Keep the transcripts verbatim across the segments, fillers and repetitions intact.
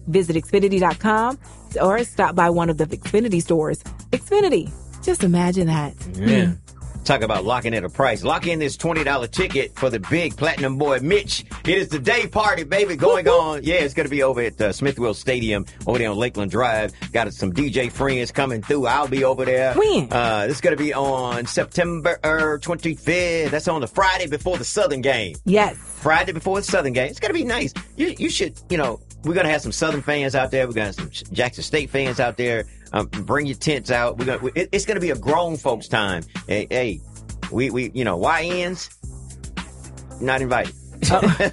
Visit Xfinity dot com or stop by one of the Xfinity stores. Xfinity, just imagine that. Yeah. Talk about locking in a price. Lock in this twenty dollars ticket for the big Platinum Boy Mitch. It is the day party, baby, going on. Yeah, it's going to be over at uh, Smithwell Stadium over there on Lakeland Drive. Got some D J friends coming through. I'll be over there. When? Uh, this is going to be on September twenty-fifth. That's on the Friday before the Southern game. Yes. Friday before the Southern game. It's going to be nice. You, you should, you know, we're going to have some Southern fans out there. We're going to have some Jackson State fans out there. Um, bring your tents out. We're gonna, it, it's going to be a grown folks time. Hey, hey, we, we, you know, Y Ns, not invited. Oh.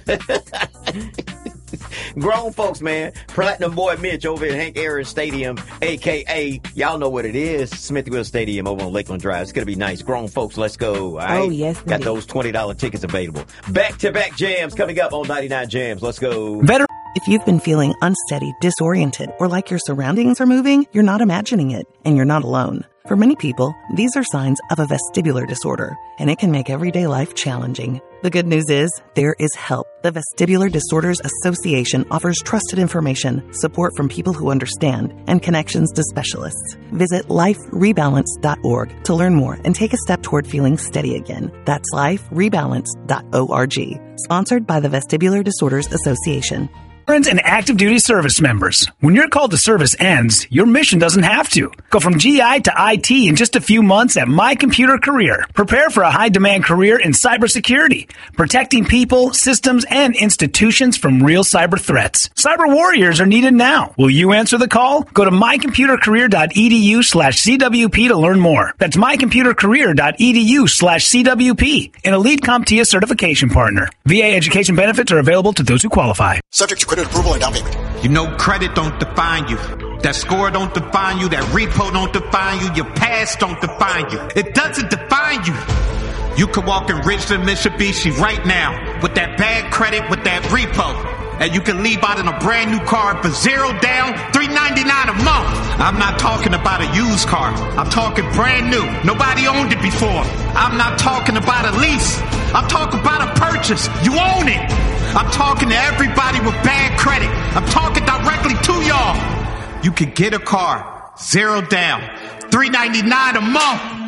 Grown folks, man. Platinum Boy Mitch over at Hank Aaron Stadium, a k a y'all know what it is, Smithfield Stadium over on Lakeland Drive. It's going to be nice. Grown folks, let's go. All right? Oh, yes. Got indeed. Those twenty dollars tickets available. Back-to-back jams coming up on ninety-nine Jams. Let's go. Better. If you've been feeling unsteady, disoriented, or like your surroundings are moving, you're not imagining it, and you're not alone. For many people, these are signs of a vestibular disorder, and it can make everyday life challenging. The good news is, there is help. The Vestibular Disorders Association offers trusted information, support from people who understand, and connections to specialists. Visit life rebalance dot org to learn more and take a step toward feeling steady again. That's life rebalance dot org. Sponsored by the Vestibular Disorders Association. Veterans and active duty service members. When your call to service ends, your mission doesn't have to. Go from G I to I T in just a few months at My Computer Career. Prepare for a high-demand career in cybersecurity, protecting people, systems, and institutions from real cyber threats. Cyber warriors are needed now. Will you answer the call? Go to my computer career dot e d u slash c w p to learn more. That's my computer career dot e d u slash c w p, an elite CompTIA certification partner. V A education benefits are available to those who qualify. Subject to credit approval and down payment. You know credit don't define you. That score don't define you. That repo don't define you. Your past don't define you. It doesn't define you. You could walk in Richland, Mitsubishi right now with that bad credit, with that repo. And you can leave out in a brand new car for zero down, three ninety-nine a month. I'm not talking about a used car. I'm talking brand new. Nobody owned it before. I'm not talking about a lease. I'm talking about a purchase. You own it. I'm talking to everybody with bad credit. I'm talking directly to y'all. You can get a car, zero down, three ninety-nine a month.